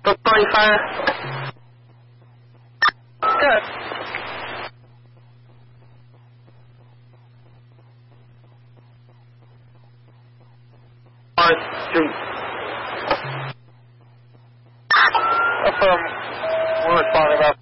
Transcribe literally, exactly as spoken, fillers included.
Reporting fire. Good. On street. Affirm. We're responding about